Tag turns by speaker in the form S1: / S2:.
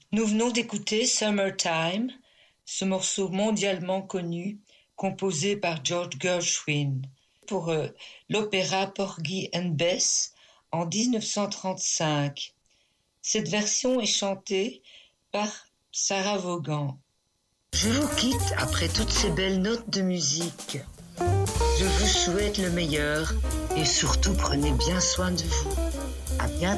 S1: Nous venons d'écouter Summertime, ce morceau mondialement connu, composé par George Gershwin pour l'opéra Porgy and Bess en 1935. Cette version est chantée par Sarah Vaughan. Je vous quitte après toutes ces belles notes de musique. Je vous souhaite le meilleur et surtout prenez bien soin de vous. À bientôt.